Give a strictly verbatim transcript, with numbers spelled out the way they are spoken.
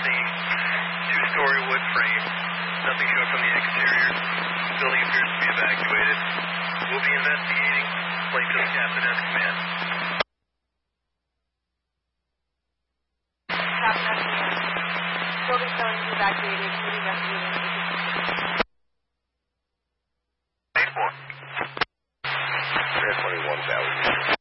scene. Two-story wood frame. Nothing showed from the exterior. Building appears to be evacuated. We'll be investigating. Plaintiff's captain has command. Captain has command. Building building is evacuated. We'll be investigating. eight four. twenty-one thousand.